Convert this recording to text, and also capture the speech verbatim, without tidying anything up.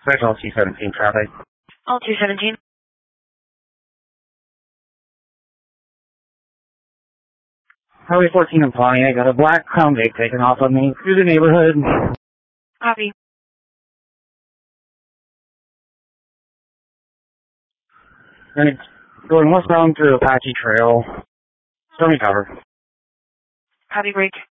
Special two seventeen traffic. All two seventeen. Highway fourteen in Pontiac, got a black Crown Vic taken off of me through the neighborhood. Copy. And it's going westbound through Apache Trail. Stormy cover. Copy, break.